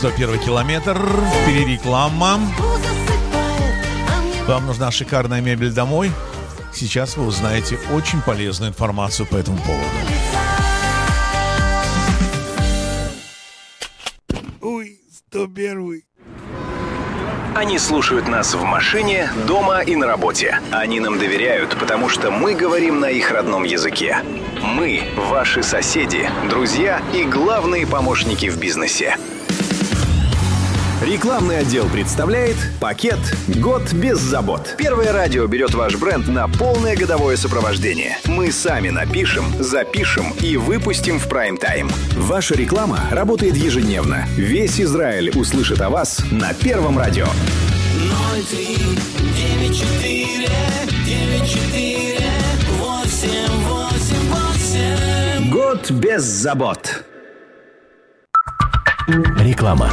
За первый километр. Впереди реклама. Вам нужна шикарная мебель домой? Сейчас вы узнаете очень полезную информацию по этому поводу. Ой, 101. Они слушают нас в машине, дома и на работе. Они нам доверяют, потому что мы говорим на их родном языке. Мы – ваши соседи, друзья и главные помощники в бизнесе. Рекламный отдел представляет пакет «Год без забот». Первое радио берет ваш бренд на полное годовое сопровождение. Мы сами напишем, запишем и выпустим в прайм-тайм. Ваша реклама работает ежедневно. Весь Израиль услышит о вас на Первом радио. 03-94-94-888. Год без забот. Реклама.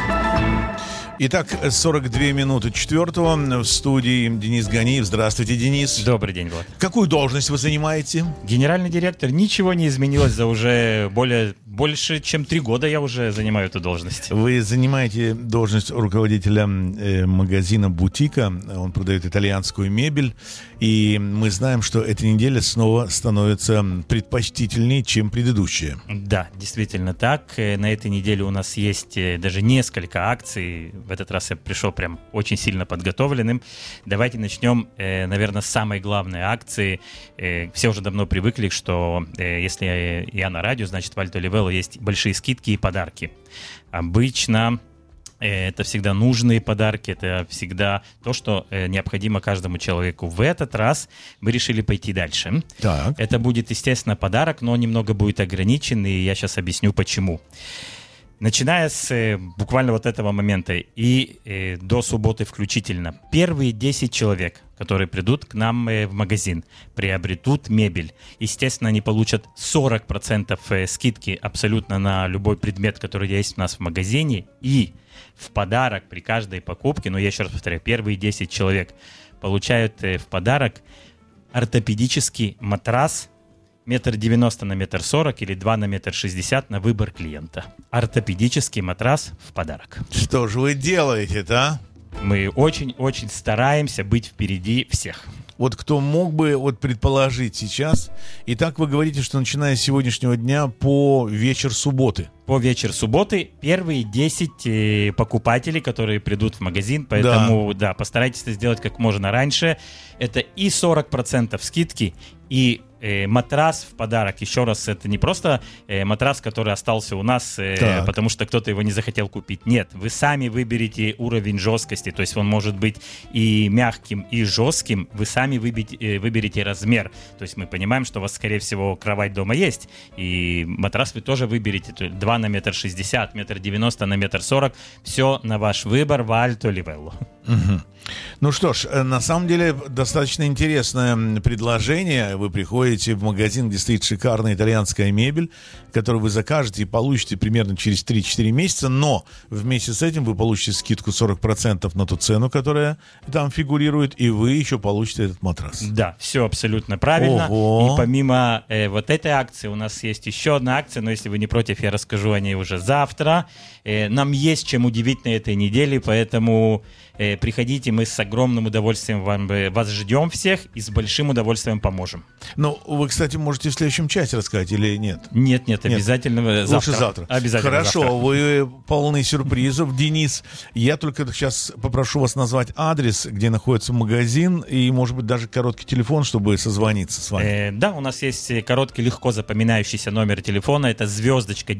Итак, 42 минуты четвертого. В студии Денис Ганиев. Здравствуйте, Денис. Добрый день, Влад. Какую должность вы занимаете? Генеральный директор. Ничего не изменилось за уже больше, чем 3 года я уже занимаю эту должность. Вы занимаете должность руководителя магазина «Бутика». Он продает итальянскую мебель. И мы знаем, что эта неделя снова становится предпочтительнее, чем предыдущая. Да, действительно так. На этой неделе у нас есть даже несколько акций. В этот раз я пришел прям очень сильно подготовленным. Давайте начнем, наверное, с самой главной акции. Все уже давно привыкли, что если я на радио, значит, в Альто Ливелло есть большие скидки и подарки. Обычно это всегда нужные подарки, это всегда то, что необходимо каждому человеку. В этот раз мы решили пойти дальше. Так. Это будет, естественно, подарок, но немного будет ограничен, и я сейчас объясню, почему. Начиная с буквально вот этого момента и до субботы включительно, первые 10 человек, которые придут к нам в магазин, приобретут мебель. Естественно, они получат 40% скидки абсолютно на любой предмет, который есть у нас в магазине. И в подарок при каждой покупке, но я еще раз повторяю, первые 10 человек получают в подарок ортопедический матрас 1,90 на 1,40 или 2 на 1,60 на выбор клиента. Ортопедический матрас в подарок. Что же вы делаете-то, а? Мы очень-очень стараемся быть впереди всех. Вот кто мог бы предположить сейчас. Итак, вы говорите, что начиная с сегодняшнего дня по вечер субботы. По вечер субботы первые 10 покупателей, которые придут в магазин. Поэтому, да, постарайтесь это сделать как можно раньше. Это и 40% скидки, и матрас в подарок. Еще раз, это не просто матрас, который остался у нас, потому что кто-то его не захотел купить. Нет, вы сами выберете уровень жесткости. То есть он может быть и мягким, и жестким. Вы сами выберете размер. То есть мы понимаем, что у вас, скорее всего, кровать дома есть. И матрас вы тоже выберете. 2 на 1,60 м, 1,90 на 1,40 м. Все на ваш выбор в Альто Ливелло. Угу. Ну что ж, на самом деле достаточно интересное предложение. Вы приходите в магазин, где стоит шикарная итальянская мебель, которую вы закажете и получите примерно через 3-4 месяца, но вместе с этим вы получите скидку 40% на ту цену, которая там фигурирует, и вы еще получите этот матрас. Да, все абсолютно правильно. Ого. И помимо вот этой акции у нас есть еще одна акция, но если вы не против, я расскажу о ней уже завтра. Нам есть чем удивить на этой неделе, поэтому приходите, мы с огромным удовольствием вас ждем всех и с большим удовольствием поможем. Ну, вы, кстати, можете в следующем часе рассказать или нет? Нет, обязательно завтра. Лучше завтра. Обязательно. Хорошо, завтра. вы полны сюрпризов. Денис, я только сейчас попрошу вас назвать адрес, где находится магазин, и, может быть, даже короткий телефон, чтобы созвониться с вами. Да, у нас есть короткий, легко запоминающийся номер телефона. Это звездочка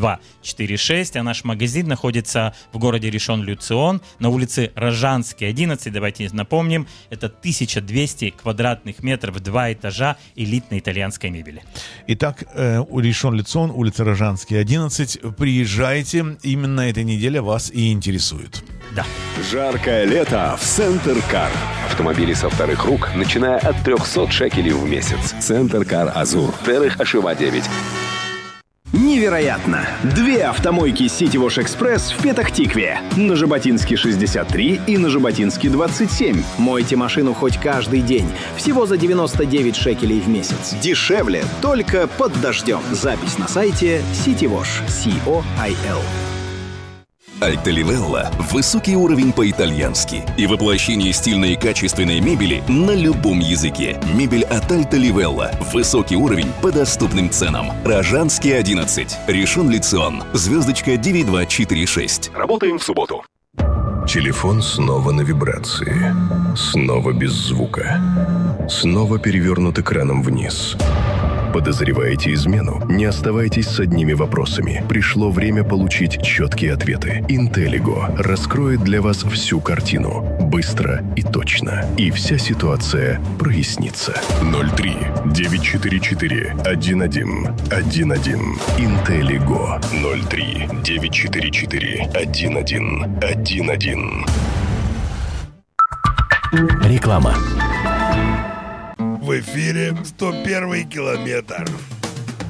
9246, а наш магазин находится в городе Ришон-Ле-Цион на улице Рожанский, 11. Давайте напомним, это 1200 квадратных метров, 2 этажа элитной итальянской мебели. Итак, Ришон-Ле-Цион, улица Рожанский, 11. Приезжайте, именно эта неделя вас и интересует. Да. Жаркое лето в Центр Кар. Автомобили со вторых рук, начиная от 300 шекелей в месяц. Центр Кар Азур. Терех Ашива 9. Невероятно! 2 автомойки City Wash Express в Петах-Тикве. На Жаботинске 63 и на Жаботинске 27. Мойте машину хоть каждый день. Всего за 99 шекелей в месяц. Дешевле только под дождем. Запись на сайте City Wash. C-O-I-L. Альта Ливелла – высокий уровень по-итальянски и воплощение стильной и качественной мебели на любом языке. Мебель от Альта Ливелла – высокий уровень по доступным ценам. Рожанский, 11. Ришон Лицион. Звездочка 9246. Работаем в субботу. Телефон снова на вибрации. Снова без звука. Снова перевернут экраном вниз. Подозреваете измену? Не оставайтесь с одними вопросами. Пришло время получить четкие ответы. Интеллиго раскроет для вас всю картину. Быстро и точно. И вся ситуация прояснится. 03-944-11-11. Интеллиго. 03-944-11-11. Реклама. В эфире 101 километр.